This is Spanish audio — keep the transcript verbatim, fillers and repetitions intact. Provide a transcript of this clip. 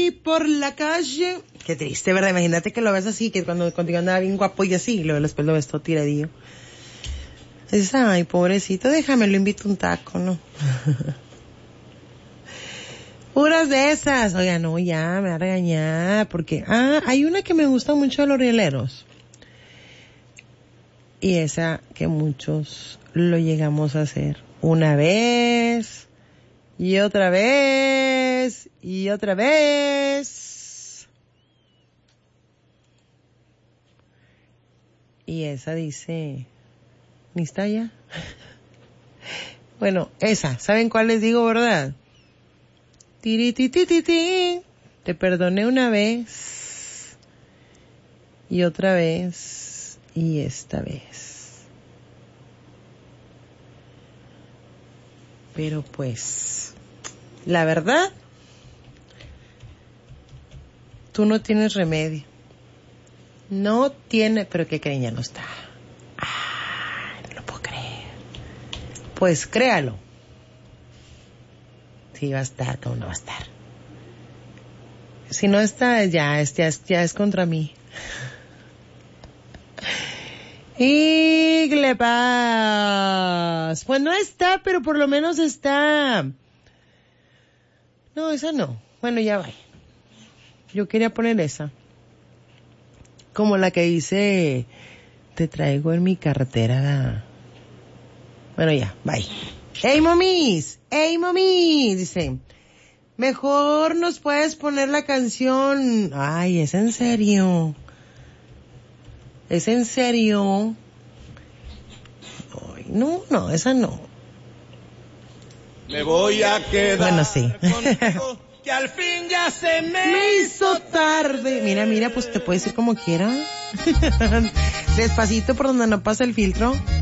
voy por la calle. Qué triste, ¿verdad? Imagínate que lo ves así, que cuando contigo andaba bien guapo y así, y luego después lo ves todo tiradillo. Dices, ay, pobrecito, déjame, lo invito a un taco, ¿no? Puras de esas. Oiga, no, ya, me va a regañar, porque, ah, hay una que me gusta mucho de los rieleros. Y esa que muchos lo llegamos a hacer una vez, y otra vez, y otra vez. Y esa dice, ¿ni está ya? Bueno, esa, ¿saben cuál les digo, verdad? Tirititititi, te perdoné una vez, y otra vez, y esta vez. Pero pues, la verdad, tú no tienes remedio. No tiene, pero ¿qué creen? Ya no está. Ah, no lo puedo creer. Pues créalo. Sí va a estar, ¿cómo no va a estar? Si no está, ya es, ya es, ya es contra mí. Iglepas. Pues no está, pero por lo menos está. No, esa no. Bueno, ya va. Yo quería poner esa. Como la que dice, te traigo en mi cartera. Bueno, ya, bye. ¡Hey, momis! ¡Hey, momis! Dice, mejor nos puedes poner la canción. Ay, ¿es en serio? ¿Es en serio? Ay, no, no, esa no. Me voy a quedar. Bueno, sí. Contigo, que al fin ya se me, Me hizo tarde. Mira, mira, pues te puedes ir como quiera. Despacito por donde no pasa el filtro.